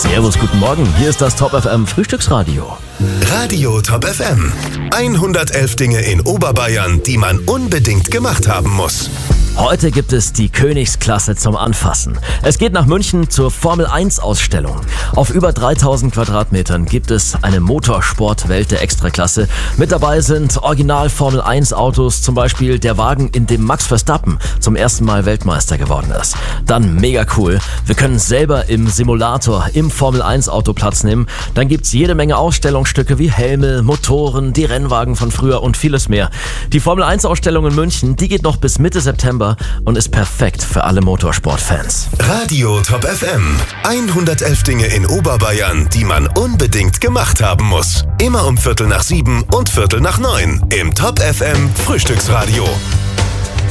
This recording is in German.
Servus, guten Morgen. Hier ist das Top FM Frühstücksradio. Radio Top FM. 111 Dinge in Oberbayern, die man unbedingt gemacht haben muss. Heute gibt es die Königsklasse zum Anfassen. Es geht nach München zur Formel-1-Ausstellung. Auf über 3000 Quadratmetern gibt es eine Motorsportwelt der Extraklasse. Mit dabei sind Original-Formel-1-Autos, zum Beispiel der Wagen, in dem Max Verstappen zum ersten Mal Weltmeister geworden ist. Dann mega cool, wir können selber im Simulator im Formel-1-Auto Platz nehmen. Dann gibt's jede Menge Ausstellungsstücke wie Helme, Motoren, die Rennwagen von früher und vieles mehr. Die Formel-1-Ausstellung in München, die geht noch bis Mitte September und ist perfekt für alle Motorsportfans. Radio Top FM. 111 Dinge in Oberbayern, die man unbedingt gemacht haben muss. Immer um 6:45 und 6:45 im Top FM Frühstücksradio.